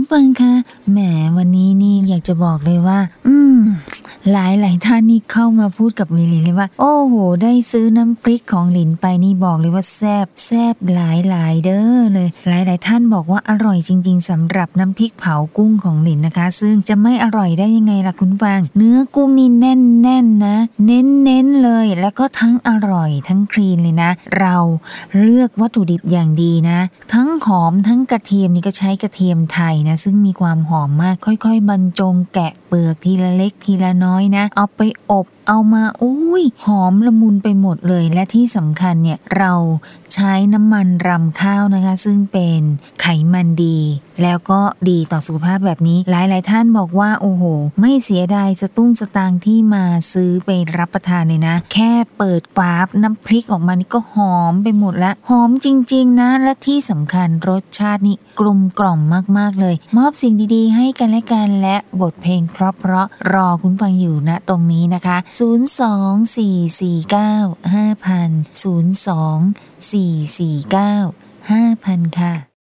ฟังคะแหมวันนี้นี่อยากจะบอกเลยว่าหลายท่านนี่เข้ามาพูดกับหลินเลยว่าโอ้โหได้ซื้อน้ำพริกของหลินไปนี่บอกเลยว่าแซ่บหลายเด้อเลยหลายท่านบอกว่าอร่อยจริงๆสำหรับน้ำพริกเผากุ้งของหลินนะคะซึ่งจะไม่อร่อยได้ยังไงล่ะคุณฟังเนื้อกุ้งนี่แน่นนะเน้นเลยแล้วก็ทั้งอร่อยทั้งคลีนเลยนะเราเลือกวัตถุดิบอย่างดีนะทั้งหอมทั้งกระเทียมนี่ก็ใช้กระเทียมไทยนะซึ่งมีความหอมมากค่อยๆบรรจงแกะเปลือกทีละเล็กทีละน้อยนะเอาไปอบเอามาหอมละมุนไปหมดเลยและที่สำคัญเนี่ยเราใช้น้ำมันรำข้าวนะคะซึ่งเป็นไขมันดีแล้วก็ดีต่อสุขภาพแบบนี้หลายท่านบอกว่าโอ้โหไม่เสียดายสตุ้งสตางค์ที่มาซื้อไปรับประทานเลยนะแค่เปิดฝาน้ำพริกออกมานี่ก็หอมไปหมดแล้วหอมจริงๆนะและที่สำคัญรสชาตินี่กลมกล่อมมากๆเลยมอบสิ่งดีๆให้กันและกันและบทเพลงเพราะรอคุณฟังอยู่ณตรงนี้นะคะ024495000 024495000 ค่ะ